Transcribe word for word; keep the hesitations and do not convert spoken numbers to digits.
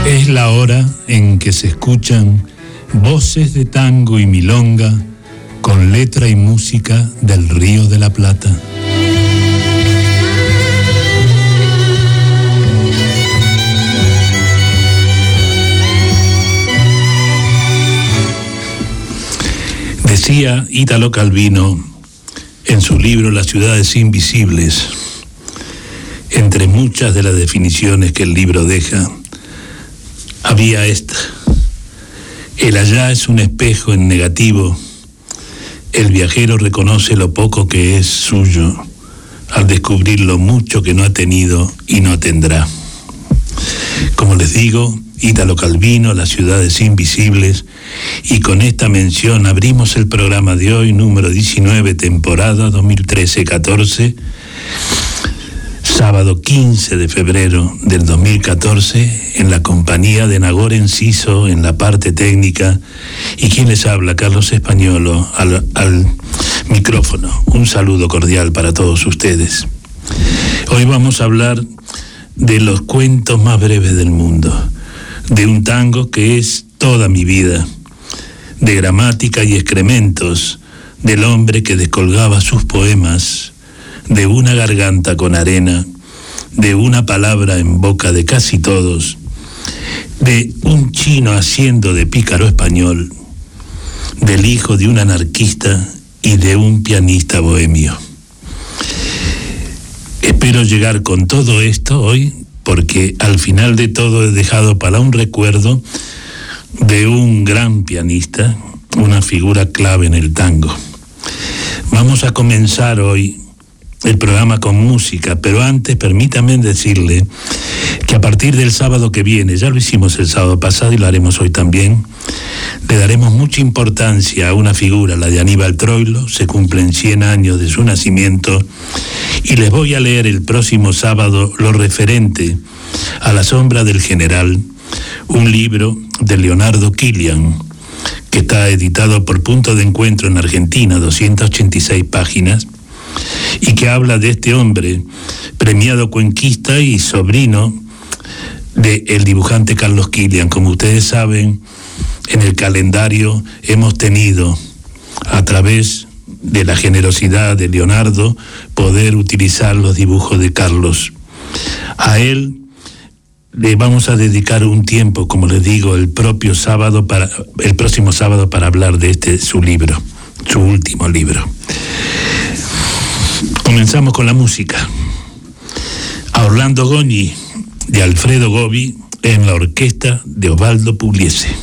Es la hora en que se escuchan voces de tango y milonga con letra y música del Río de la Plata. Decía Ítalo Calvino en su libro Las ciudades invisibles, entre muchas de las definiciones que el libro deja, había esta: el allá es un espejo en negativo, el viajero reconoce lo poco que es suyo al descubrir lo mucho que no ha tenido y no tendrá. Como les digo, Ítalo Calvino, Las ciudades invisibles, y con esta mención abrimos el programa de hoy, número diecinueve, temporada dos mil trece catorce, sábado quince de febrero del dos mil catorce, en la compañía de Nagore Enciso en la parte técnica, y quien les habla, Carlos Españolo, al, al micrófono. Un saludo cordial para todos ustedes. Hoy vamos a hablar de los cuentos más breves del mundo, de un tango que es toda mi vida, de gramática y excrementos, del hombre que descolgaba sus poemas, de una garganta con arena, de una palabra en boca de casi todos, de un chino haciendo de pícaro español, del hijo de un anarquista y de un pianista bohemio. Espero llegar con todo esto hoy, porque al final de todo he dejado para un recuerdo de un gran pianista, una figura clave en el tango. Vamos a comenzar hoy el programa con música, pero antes permítame decirle que a partir del sábado que viene, ya lo hicimos el sábado pasado y lo haremos hoy también, le daremos mucha importancia a una figura, la de Aníbal Troilo. Se cumplen cien años de su nacimiento y les voy a leer el próximo sábado lo referente a La sombra del general, un libro de Leonardo Kilian, que está editado por Punto de Encuentro en Argentina, doscientas ochenta y seis páginas, y que habla de este hombre, premiado cuenquista y sobrino del dibujante Carlos Kilian. Como ustedes saben, en el calendario hemos tenido, a través de la generosidad de Leonardo, poder utilizar los dibujos de Carlos. A él le vamos a dedicar un tiempo, como les digo, el propio sábado para el próximo sábado para hablar de este su libro, su último libro. Comenzamos con la música. A Orlando Goñi de Alfredo Gobi en la orquesta de Osvaldo Pugliese.